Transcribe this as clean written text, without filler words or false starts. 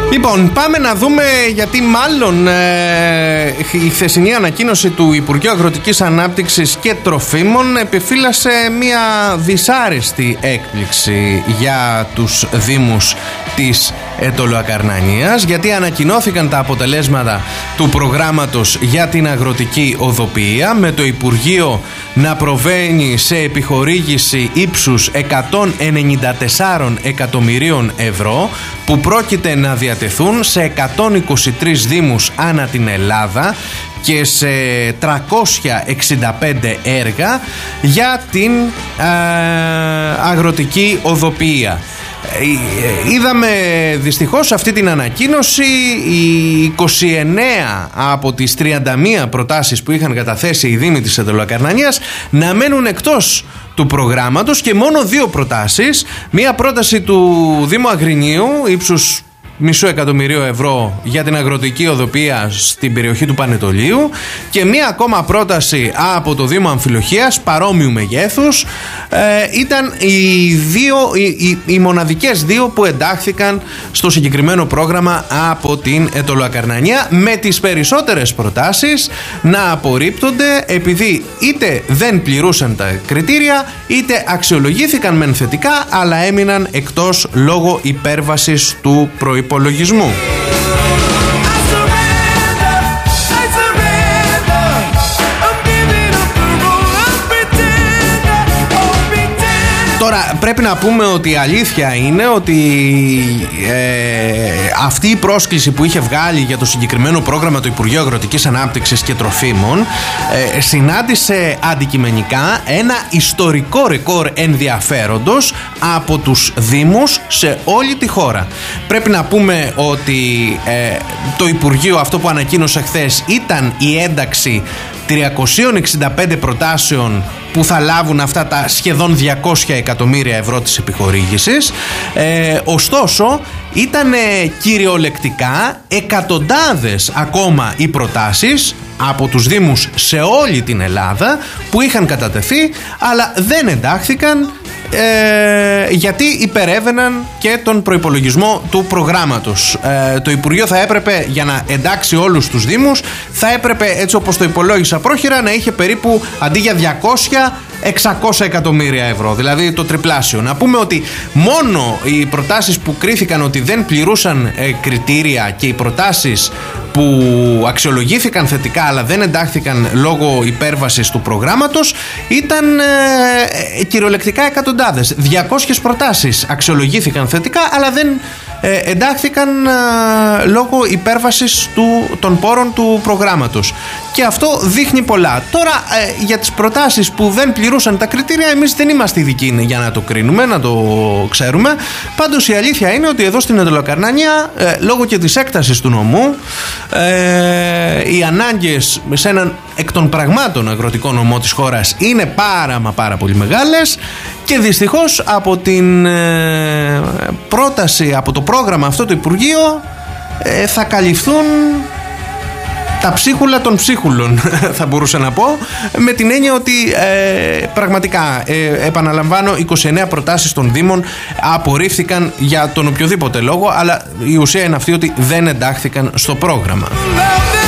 Λοιπόν, πάμε να δούμε γιατί μάλλον η χθεσινή ανακοίνωση του Υπουργείου Αγροτικής Ανάπτυξης και Τροφίμων επιφύλασε μια δυσάρεστη έκπληξη για τους δήμους της Αιτωλοακαρνανίας, γιατί ανακοινώθηκαν τα αποτελέσματα του προγράμματος για την αγροτική οδοποιία, με το Υπουργείο να προβαίνει σε επιχορήγηση ύψους 194 εκατομμυρίων ευρώ που πρόκειται να διατεθούν σε 123 δήμους ανά την Ελλάδα και σε 365 έργα για την αγροτική οδοποιία. Είδαμε δυστυχώς αυτή την ανακοίνωση, οι 29 από τις 31 προτάσεις που είχαν καταθέσει οι δήμοι της Αιτωλοακαρνανίας να μένουν εκτός του προγράμματος, και μόνο δύο προτάσεις, μία πρόταση του Δήμου Αγρινίου ύψους $500,000 ευρώ για την αγροτική οδοποιία στην περιοχή του Πανετολείου, και μία ακόμα πρόταση από το Δήμο Αμφιλοχίας παρόμοιου μεγέθους. Ήταν οι μοναδικές δύο που εντάχθηκαν στο συγκεκριμένο πρόγραμμα από την Αιτωλοακαρνανία, με τις περισσότερες προτάσεις να απορρίπτονται επειδή είτε δεν πληρούσαν τα κριτήρια, είτε αξιολογήθηκαν μεν θετικά αλλά έμειναν εκτός λόγω υπέρβασης του προϋπολογισμού. Τώρα πρέπει να πούμε ότι η αλήθεια είναι ότι αυτή η πρόσκληση που είχε βγάλει για το συγκεκριμένο πρόγραμμα το Υπουργείο Αγροτικής Ανάπτυξης και Τροφίμων συνάντησε αντικειμενικά ένα ιστορικό ρεκόρ ενδιαφέροντος από τους δήμους σε όλη τη χώρα. Πρέπει να πούμε ότι το Υπουργείο αυτό που ανακοίνωσε χθες ήταν η ένταξη 365 προτάσεων που θα λάβουν αυτά τα σχεδόν 200 εκατομμύρια ευρώ της επιχορήγησης. Ωστόσο ήταν κυριολεκτικά εκατοντάδες ακόμα οι προτάσεις από τους δήμους σε όλη την Ελλάδα που είχαν κατατεθεί αλλά δεν εντάχθηκαν, γιατί υπερέβαιναν και τον προϋπολογισμό του προγράμματος. Το Υπουργείο θα έπρεπε, για να εντάξει όλους τους δήμους, θα έπρεπε, έτσι όπως το υπολόγισα πρόχειρα, να είχε περίπου αντί για 200-600 εκατομμύρια ευρώ, δηλαδή το τριπλάσιο. Να πούμε ότι μόνο οι προτάσεις που κρίθηκαν ότι δεν πληρούσαν κριτήρια και οι προτάσεις που αξιολογήθηκαν θετικά αλλά δεν εντάχθηκαν λόγω υπέρβασης του προγράμματος ήταν κυριολεκτικά εκατοντάδες. 200 προτάσεις αξιολογήθηκαν θετικά αλλά δεν εντάχθηκαν λόγω υπέρβασης των πόρων του προγράμματος, και αυτό δείχνει πολλά. Τώρα για τις προτάσεις που δεν πληρούσαν τα κριτήρια, εμείς δεν είμαστε ειδικοί για να το κρίνουμε, να το ξέρουμε. Πάντως η αλήθεια είναι ότι εδώ στην Αιτωλοακαρνανία, λόγω και της έκτασης του νομού, οι ανάγκες σε έναν εκ των πραγμάτων αγροτικό νομό της χώρας είναι πάρα πολύ μεγάλες, και δυστυχώς από την πρόταση, από το πρόγραμμα αυτό το Υπουργείο, θα καλυφθούν τα ψίχουλα των ψίχουλων, θα μπορούσα να πω, με την έννοια ότι πραγματικά, επαναλαμβάνω, 29 προτάσεις των Δήμων απορρίφθηκαν για τον οποιοδήποτε λόγο, αλλά η ουσία είναι αυτή ότι δεν εντάχθηκαν στο πρόγραμμα.